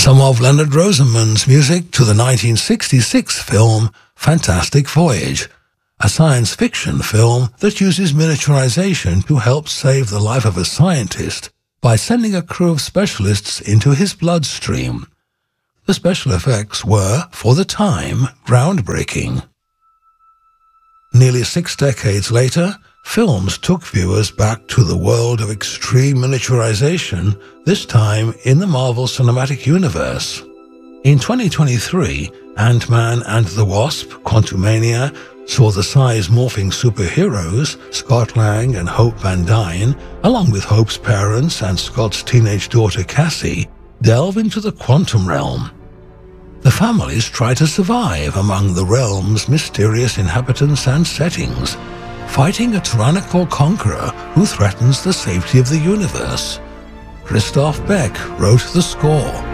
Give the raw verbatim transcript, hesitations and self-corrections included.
some of Leonard Rosenman's music to the nineteen sixty-six film Fantastic Voyage, a science fiction film that uses miniaturization to help save the life of a scientist by sending a crew of specialists into his bloodstream. The special effects were, for the time, groundbreaking. Nearly six decades later, films took viewers back to the world of extreme miniaturization, this time in the Marvel Cinematic Universe. In twenty twenty-three, Ant-Man and the Wasp: Quantumania saw the size-morphing superheroes, Scott Lang and Hope Van Dyne, along with Hope's parents and Scott's teenage daughter Cassie, delve into the quantum realm. The families try to survive among the realm's mysterious inhabitants and settings, fighting a tyrannical conqueror who threatens the safety of the universe. Christoph Beck wrote the score.